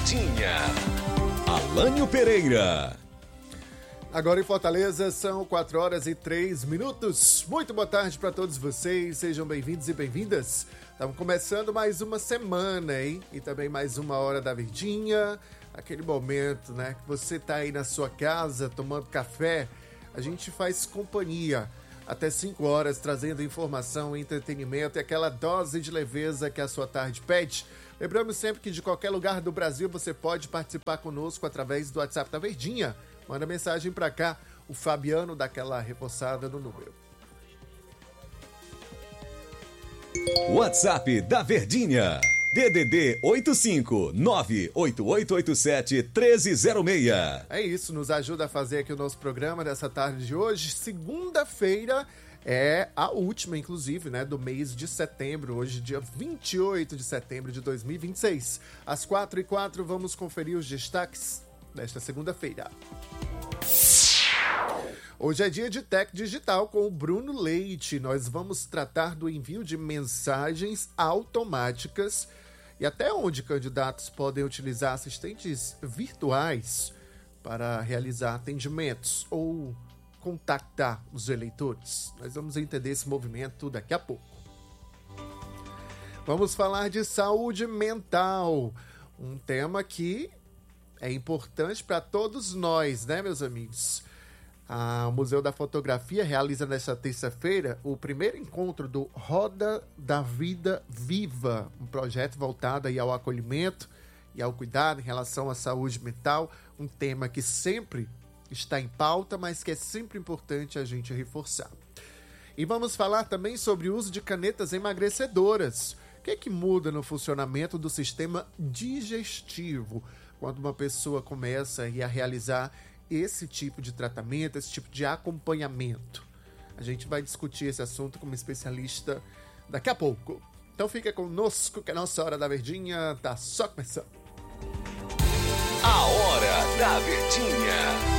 Verdinha. Alânio Pereira. Agora em Fortaleza são 4h03. Muito boa tarde para todos vocês, sejam bem-vindos e bem-vindas. Estamos começando mais uma semana, hein? E também mais uma hora da Verdinha. Aquele momento, né? Que você tá aí na sua casa tomando café. A gente faz companhia até 5 horas, trazendo informação, entretenimento e aquela dose de leveza que a sua tarde pede. Lembramos sempre que de qualquer lugar do Brasil você pode participar conosco através do WhatsApp da Verdinha. Manda mensagem pra cá, o Fabiano dá aquela reforçada no número. WhatsApp da Verdinha. DDD 85988871306. É isso, nos ajuda a fazer aqui o nosso programa dessa tarde de hoje. Segunda-feira é a última, inclusive, né, do mês de setembro. Hoje, dia 28 de setembro de 2026. Às 4h04, vamos conferir os destaques desta segunda-feira. Hoje é dia de Tech Digital com o Bruno Leite. Nós vamos tratar do envio de mensagens automáticas e até onde candidatos podem utilizar assistentes virtuais para realizar atendimentos ou contactar os eleitores. Nós vamos entender esse movimento daqui a pouco. Vamos falar de saúde mental, um tema que é importante para todos nós, né, meus amigos? O Museu da Fotografia realiza nesta terça-feira o primeiro encontro do Roda da Vida Viva, um projeto voltado aí ao acolhimento e ao cuidado em relação à saúde mental, um tema que sempre está em pauta, mas que é sempre importante a gente reforçar. E vamos falar também sobre o uso de canetas emagrecedoras. O que é que muda no funcionamento do sistema digestivo quando uma pessoa começa a realizar esse tipo de tratamento, esse tipo de acompanhamento? A gente vai discutir esse assunto com uma especialista daqui a pouco. Então fica conosco que a nossa Hora da Verdinha tá só começando. A Hora da Verdinha.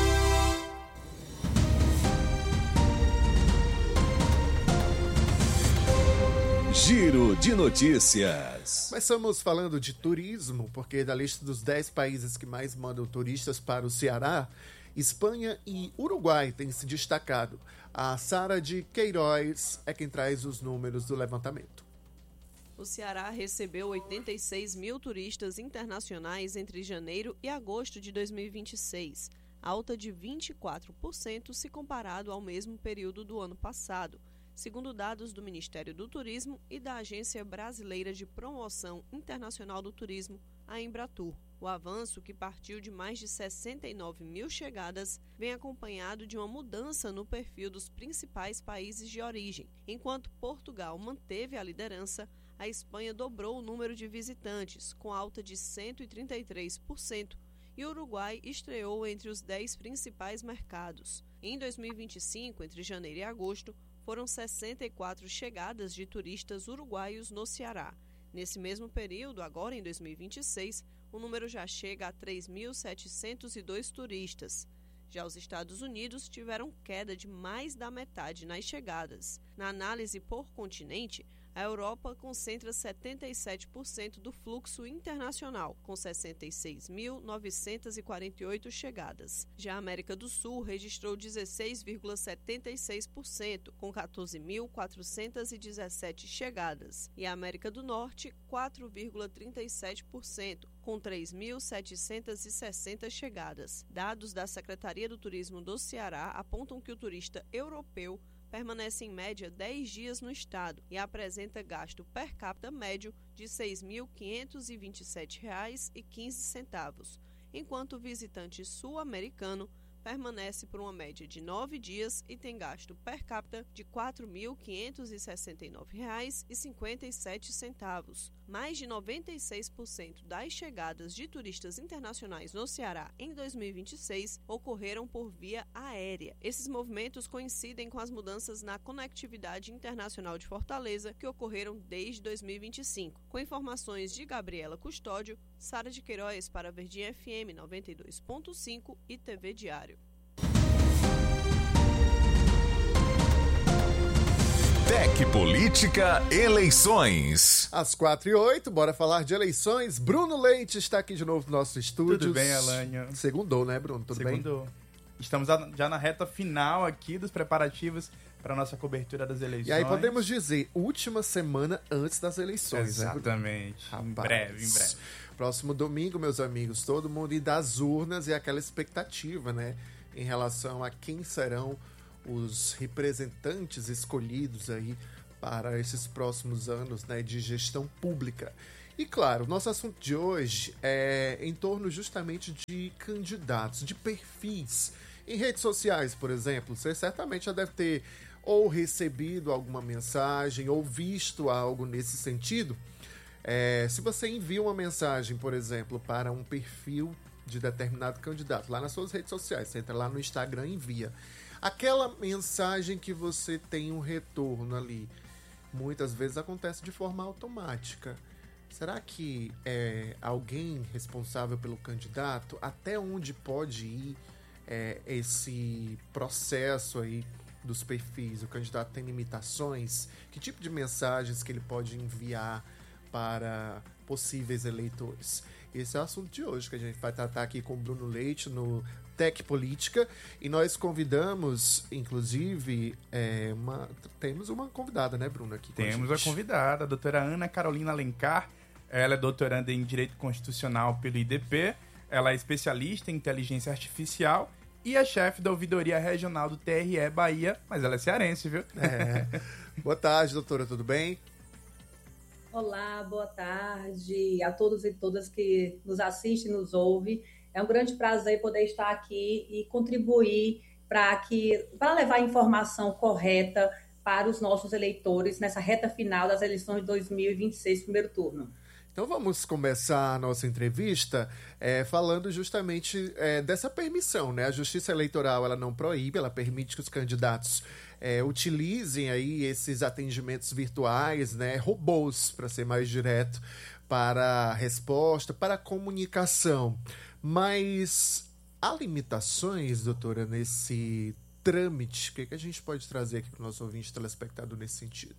Giro de notícias. Começamos falando de turismo, porque da lista dos 10 países que mais mandam turistas para o Ceará, Espanha e Uruguai têm se destacado. A Sara de Queiroz é quem traz os números do levantamento. O Ceará recebeu 86 mil turistas internacionais entre janeiro e agosto de 2026, alta de 24% se comparado ao mesmo período do ano passado, segundo dados do Ministério do Turismo e da Agência Brasileira de Promoção Internacional do Turismo, a Embratur. O avanço, que partiu de mais de 69 mil chegadas, vem acompanhado de uma mudança no perfil dos principais países de origem. Enquanto Portugal manteve a liderança, a Espanha dobrou o número de visitantes, com alta de 133%, e o Uruguai estreou entre os 10 principais mercados. Em 2025, entre janeiro e agosto, foram 64 chegadas de turistas uruguaios no Ceará. Nesse mesmo período, agora em 2026, o número já chega a 3.702 turistas. Já os Estados Unidos tiveram queda de mais da metade nas chegadas. Na análise por continente, a Europa concentra 77% do fluxo internacional, com 66.948 chegadas. Já a América do Sul registrou 16,76%, com 14.417 chegadas. E a América do Norte, 4,37%, com 3.760 chegadas. Dados da Secretaria do Turismo do Ceará apontam que o turista europeu permanece em média 10 dias no estado e apresenta gasto per capita médio de R$ 6.527,15, enquanto o visitante sul-americano permanece por uma média de 9 dias e tem gasto per capita de R$ 4.569,57. Mais de 96% das chegadas de turistas internacionais no Ceará em 2026 ocorreram por via aérea. Esses movimentos coincidem com as mudanças na conectividade internacional de Fortaleza que ocorreram desde 2025. Com informações de Gabriela Custódio, Sara de Queiroz para Verdinha FM 92.5 e TV Diário. Tec Política Eleições. Às 4h08, bora falar de eleições. Bruno Leite está aqui de novo no nosso estúdio. Tudo bem, Alânio? Segundou, né, Bruno? Tudo bem? Segundou. Estamos já na reta final aqui dos preparativos para a nossa cobertura das eleições. E aí podemos dizer, última semana antes das eleições, Exatamente. né? Em breve. Próximo domingo, meus amigos, todo mundo ir das urnas e aquela expectativa, né? Em relação a quem serão os representantes escolhidos aí para esses próximos anos, né, de gestão pública. E claro, nosso assunto de hoje é em torno justamente de candidatos, de perfis. Em redes sociais, por exemplo, você certamente já deve ter ou recebido alguma mensagem ou visto algo nesse sentido. Se você envia uma mensagem, por exemplo, para um perfil de determinado candidato, lá nas suas redes sociais, você entra lá no Instagram e envia. Aquela mensagem que você tem um retorno ali, muitas vezes acontece de forma automática. Será que é alguém responsável pelo candidato? Até onde pode ir esse processo aí dos perfis? O candidato tem limitações? Que tipo de mensagens que ele pode enviar para possíveis eleitores? Esse é o assunto de hoje, que a gente vai tratar aqui com o Bruno Leite no Tec Política, e nós convidamos, inclusive, temos uma convidada, né, Bruno? Aqui temos a convidada, a doutora Ana Carolina Alencar. Ela é doutoranda em Direito Constitucional pelo IDP, ela é especialista em Inteligência Artificial e é chefe da Ouvidoria Regional do TRE Bahia, mas ela é cearense, viu? Boa tarde, doutora, tudo bem? Olá, boa tarde a todos e todas que nos assistem e nos ouvem. É um grande prazer poder estar aqui e contribuir para levar a informação correta para os nossos eleitores nessa reta final das eleições de 2026, primeiro turno. Então vamos começar a nossa entrevista falando justamente dessa permissão, né? A Justiça Eleitoral ela não proíbe, ela permite que os candidatos utilizem aí esses atendimentos virtuais, né? Robôs, para ser mais direto, para resposta, para comunicação. Mas há limitações, doutora, nesse trâmite? O que a gente pode trazer aqui para o nosso ouvinte telespectador nesse sentido?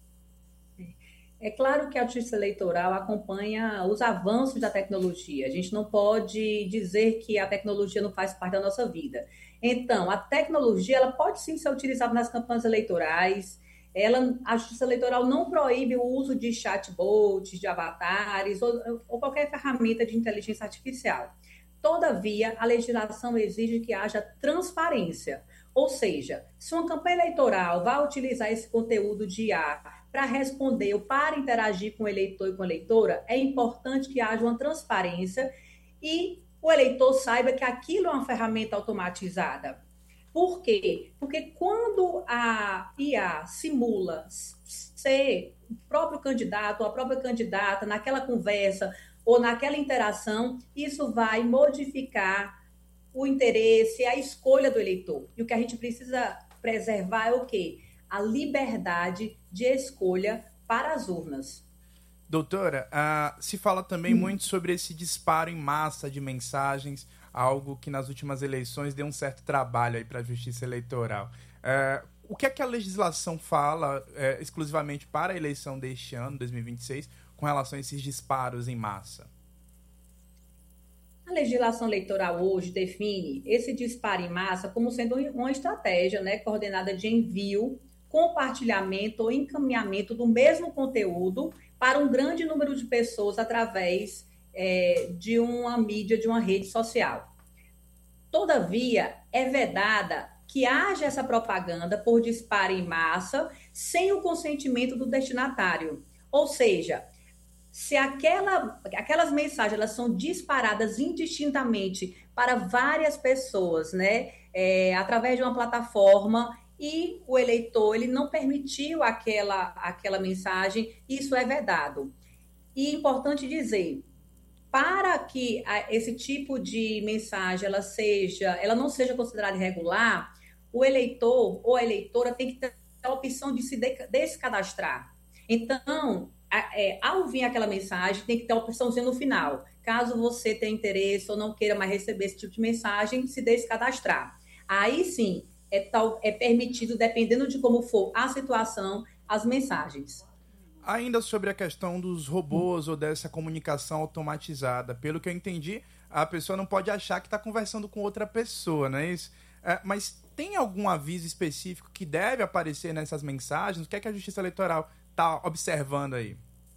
É claro que a Justiça Eleitoral acompanha os avanços da tecnologia. A gente não pode dizer que a tecnologia não faz parte da nossa vida. Então, a tecnologia ela pode sim ser utilizada nas campanhas eleitorais. A Justiça Eleitoral não proíbe o uso de chatbots, de avatares ou qualquer ferramenta de inteligência artificial. Todavia, a legislação exige que haja transparência. Ou seja, se uma campanha eleitoral vai utilizar esse conteúdo de IA para responder ou para interagir com o eleitor e com a eleitora, é importante que haja uma transparência e o eleitor saiba que aquilo é uma ferramenta automatizada. Por quê? Porque quando a IA simula ser o próprio candidato ou a própria candidata naquela conversa ou naquela interação, isso vai modificar o interesse, a escolha do eleitor. E o que a gente precisa preservar é o quê? A liberdade de escolha para as urnas. Doutora, se fala também muito sobre esse disparo em massa de mensagens, algo que nas últimas eleições deu um certo trabalho aí para a Justiça Eleitoral. O que é que a legislação fala exclusivamente para a eleição deste ano, 2026, com relação a esses disparos em massa? A legislação eleitoral hoje define esse disparo em massa como sendo uma estratégia, né, coordenada de envio, compartilhamento ou encaminhamento do mesmo conteúdo para um grande número de pessoas através de uma mídia, de uma rede social. Todavia, é vedada que haja essa propaganda por disparo em massa sem o consentimento do destinatário. Ou seja, se aquelas mensagens elas são disparadas indistintamente para várias pessoas, né, através de uma plataforma, e o eleitor ele não permitiu aquela mensagem, isso é vedado. E é importante dizer, para que esse tipo de mensagem ela não seja considerada irregular, o eleitor ou a eleitora tem que ter a opção de se descadastrar. Então, ao vir aquela mensagem, tem que ter a opçãozinha no final. Caso você tenha interesse ou não queira mais receber esse tipo de mensagem, se descadastrar. Aí sim, é permitido, dependendo de como for a situação, as mensagens. Ainda sobre a questão dos robôs ou dessa comunicação automatizada, pelo que eu entendi, a pessoa não pode achar que está conversando com outra pessoa, não é isso? Mas tem algum aviso específico que deve aparecer nessas mensagens? O que é que a Justiça Eleitoral está observando aí?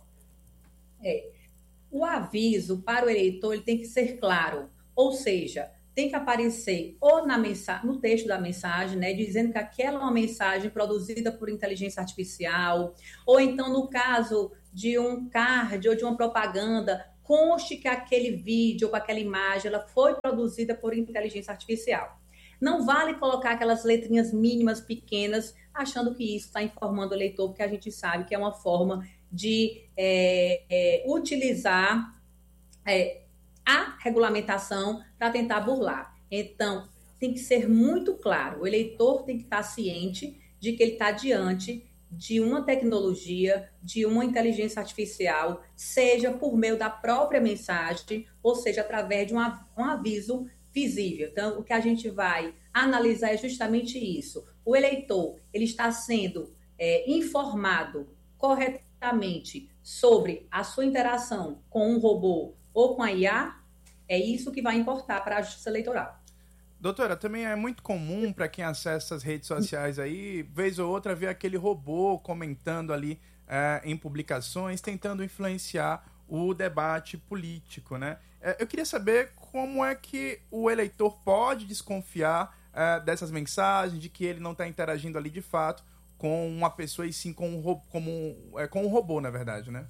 O aviso para o eleitor ele tem que ser claro, ou seja, tem que aparecer ou no texto da mensagem, né, dizendo que aquela é uma mensagem produzida por inteligência artificial, ou então no caso de um card ou de uma propaganda, conste que aquele vídeo ou aquela imagem ela foi produzida por inteligência artificial. Não vale colocar aquelas letrinhas mínimas, pequenas, achando que isso está informando o eleitor, porque a gente sabe que é uma forma de utilizar a regulamentação para tentar burlar. Então, tem que ser muito claro. O eleitor tem que estar ciente de que ele está diante de uma tecnologia, de uma inteligência artificial, seja por meio da própria mensagem, ou seja, através de um aviso visível. Então, o que a gente vai analisar é justamente isso. O eleitor, ele está sendo informado corretamente sobre a sua interação com um robô ou com a IA, é isso que vai importar para a Justiça Eleitoral. Doutora, também é muito comum para quem acessa as redes sociais aí, vez ou outra, ver aquele robô comentando ali em publicações, tentando influenciar o debate político, né? Eu queria saber como é que o eleitor pode desconfiar dessas mensagens, de que ele não está interagindo ali de fato com uma pessoa e sim com um robô, na verdade, né?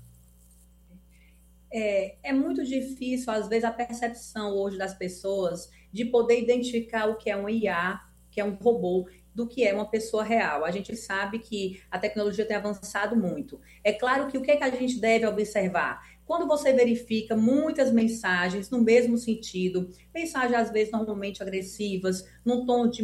É muito difícil, às vezes, a percepção hoje das pessoas de poder identificar o que é um IA, que é um robô, do que é uma pessoa real. A gente sabe que a tecnologia tem avançado muito. É claro que o que é que a gente deve observar? Quando você verifica muitas mensagens no mesmo sentido, mensagens às vezes normalmente agressivas, num tom de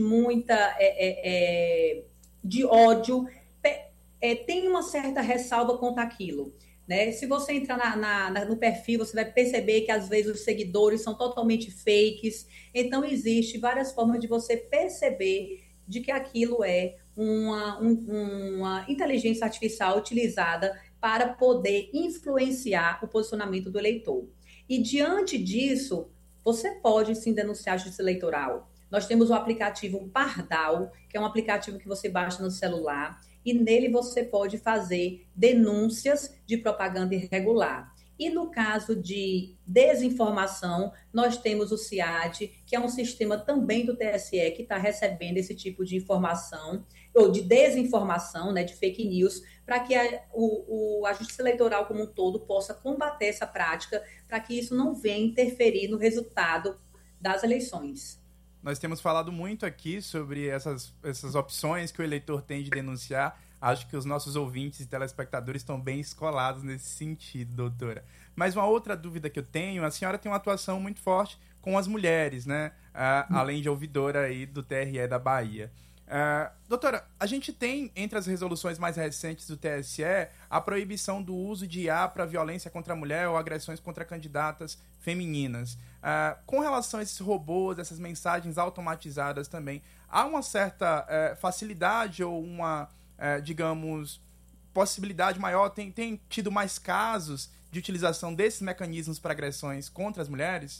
de ódio, tem uma certa ressalva quanto àquilo. Né? Se você entrar no perfil, você vai perceber que às vezes os seguidores são totalmente fakes. Então, existe várias formas de você perceber de que aquilo é uma inteligência artificial utilizada para poder influenciar o posicionamento do eleitor. E diante disso, você pode sim denunciar a Justiça Eleitoral. Nós temos o aplicativo Pardal, que é um aplicativo que você baixa no celular, e nele você pode fazer denúncias de propaganda irregular. E no caso de desinformação, nós temos o CIAD, que é um sistema também do TSE, que está recebendo esse tipo de informação, ou de desinformação, né, de fake news, para que a Justiça Eleitoral como um todo possa combater essa prática, para que isso não venha interferir no resultado das eleições. Nós temos falado muito aqui sobre essas opções que o eleitor tem de denunciar. Acho que os nossos ouvintes e telespectadores estão bem escolados nesse sentido, doutora. Mas uma outra dúvida que eu tenho, a senhora tem uma atuação muito forte com as mulheres, né? Além de ouvidora aí do TRE da Bahia. Doutora, a gente tem, entre as resoluções mais recentes do TSE, a proibição do uso de IA para violência contra a mulher ou agressões contra candidatas femininas. Com relação a esses robôs, essas mensagens automatizadas também, há uma certa facilidade ou uma, digamos, possibilidade maior? Tem tido mais casos de utilização desses mecanismos para agressões contra as mulheres?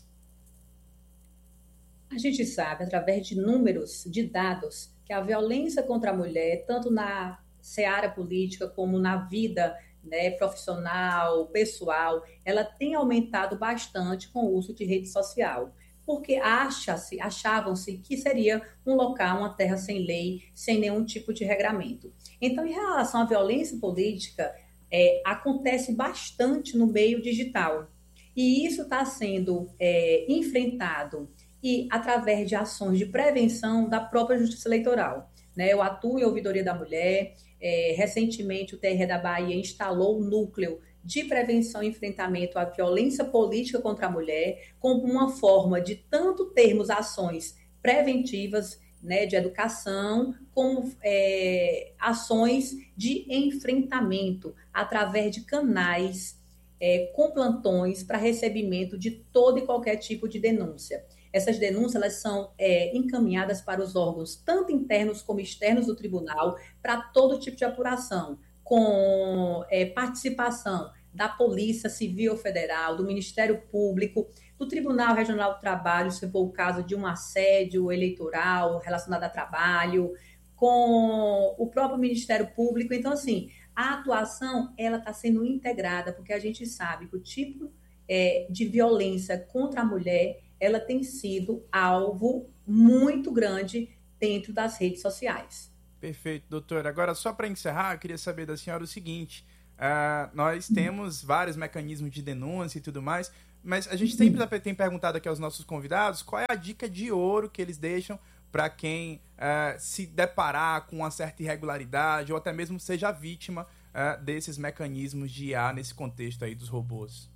A gente sabe, através de números, de dados, que a violência contra a mulher, tanto na seara política como na vida, né, profissional, pessoal, ela tem aumentado bastante com o uso de rede social, porque achavam-se que seria um local, uma terra sem lei, sem nenhum tipo de regramento. Então, em relação à violência política, acontece bastante no meio digital, e isso está sendo enfrentado e através de ações de prevenção da própria Justiça Eleitoral. Né? Eu atuo em Ouvidoria da Mulher, recentemente o TRE da Bahia instalou um núcleo de prevenção e enfrentamento à violência política contra a mulher, como uma forma de tanto termos ações preventivas, né, de educação, como ações de enfrentamento através de canais com plantões para recebimento de todo e qualquer tipo de denúncia. essas denúncias elas são encaminhadas para os órgãos, tanto internos como externos do tribunal, para todo tipo de apuração, com participação da Polícia Civil Federal, do Ministério Público, do Tribunal Regional do Trabalho, se for o caso de um assédio eleitoral relacionado a trabalho, com o próprio Ministério Público. Então, assim, a atuação ela está sendo integrada, porque a gente sabe que o tipo de violência contra a mulher, ela tem sido alvo muito grande dentro das redes sociais. Perfeito, doutora. Agora, só para encerrar, eu queria saber da senhora o seguinte, nós temos vários mecanismos de denúncia e tudo mais, mas a gente sempre tem perguntado aqui aos nossos convidados qual é a dica de ouro que eles deixam para quem se deparar com uma certa irregularidade ou até mesmo seja vítima desses mecanismos de IA nesse contexto aí dos robôs.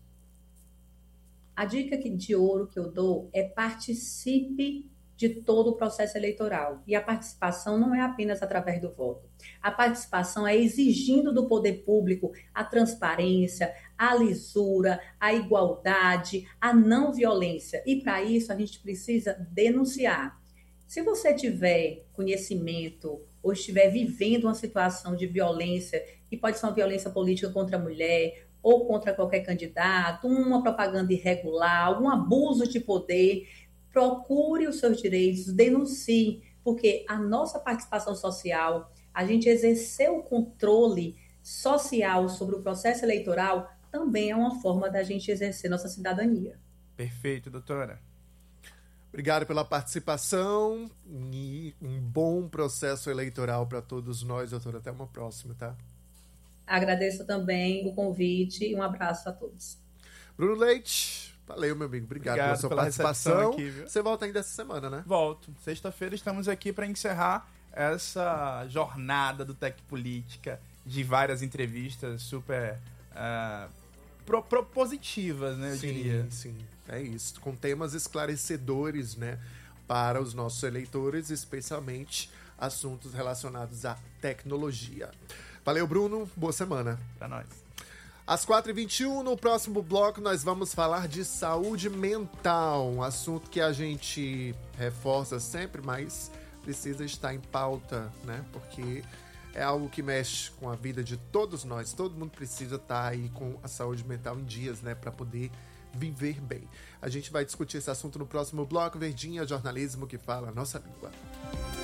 A dica de ouro que eu dou é participe de todo o processo eleitoral. E a participação não é apenas através do voto. A participação é exigindo do poder público a transparência, a lisura, a igualdade, a não violência. E para isso a gente precisa denunciar. Se você tiver conhecimento ou estiver vivendo uma situação de violência, que pode ser uma violência política contra a mulher ou contra qualquer candidato, uma propaganda irregular, algum abuso de poder, procure os seus direitos, denuncie, porque a nossa participação social, a gente exercer o controle social sobre o processo eleitoral, também é uma forma da gente exercer nossa cidadania. Perfeito, doutora. Obrigado pela participação e um bom processo eleitoral para todos nós, doutora. Até uma próxima, tá? Agradeço também o convite e um abraço a todos. Bruno Leite, valeu, meu amigo. Obrigado pela sua participação. Aqui, você volta ainda essa semana, né? Volto. Sexta-feira estamos aqui para encerrar essa jornada do Tec Política, de várias entrevistas super propositivas, né, eu diria. Sim, é isso. Com temas esclarecedores, né, para os nossos eleitores, especialmente assuntos relacionados à tecnologia. Valeu, Bruno. Boa semana. Pra nós. Às 4h21, no próximo bloco, nós vamos falar de saúde mental. Um assunto que a gente reforça sempre, mas precisa estar em pauta, né? Porque é algo que mexe com a vida de todos nós. Todo mundo precisa estar aí com a saúde mental em dias, né? Para poder viver bem. A gente vai discutir esse assunto no próximo bloco. Verdinha, jornalismo que fala a nossa língua.